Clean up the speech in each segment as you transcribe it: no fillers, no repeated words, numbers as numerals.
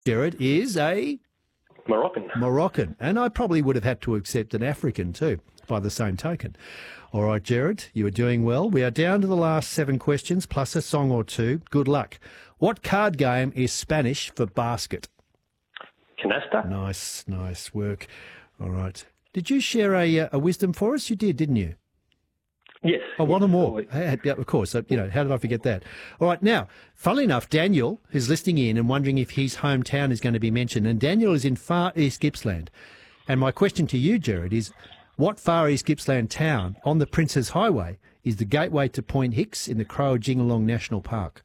Gerard, is a Moroccan. And I probably would have had to accept an African too, by the same token. All right, Gerard, you are doing well. We are down to the last 7 questions, plus a song or two. Good luck. What card game is Spanish for basket? Canasta. Nice work. All right. Did you share a wisdom for us? You did, didn't you? Yes. Oh, one or more. Always. Yeah, of course. How did I forget that? All right. Now, funnily enough, Daniel is listening in and wondering if his hometown is going to be mentioned. And Daniel is in Far East Gippsland. And my question to you, Gerard, is what Far East Gippsland town on the Princes Highway is the gateway to Point Hicks in the Crow Jingalong National Park?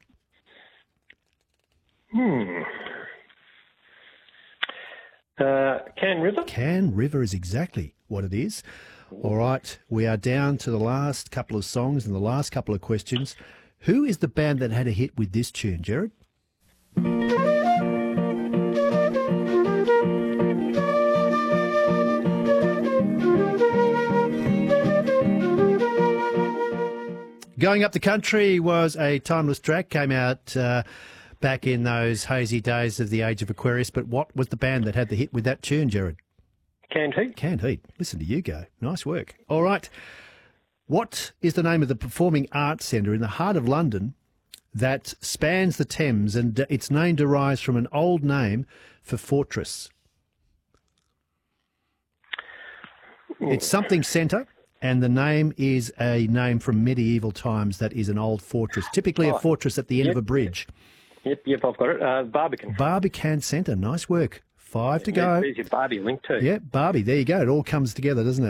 Can River? Can River is exactly what it is. All right, we are down to the last couple of songs and the last couple of questions. Who is the band that had a hit with this tune, Gerard? Going Up the Country was a timeless track, came out back in those hazy days of the age of Aquarius. But what was the band that had the hit with that tune, Gerard? Canned Heat. Canned Heat. Listen to you go. Nice work. All right. What is the name of the Performing Arts Centre in the heart of London that spans the Thames, and its name derives from an old name for fortress? It's something centre, and the name is a name from medieval times that is an old fortress, typically a fortress at the end of a bridge. Yep, I've got it. Barbican. Barbican Centre. Nice work. 5 to go. There's your Barbie link too. Yeah, Barbie. There you go. It all comes together, doesn't it?